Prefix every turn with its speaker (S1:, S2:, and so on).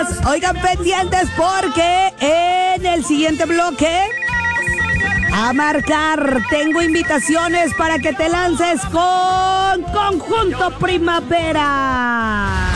S1: Oigan, pendientes porque en el siguiente bloque a marcar tengo invitaciones para que te lances con Conjunto Primavera.